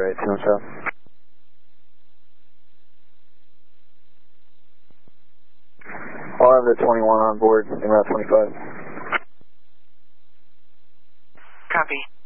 right, 2 south. I'll have the 21 on board in Route 25. Copy.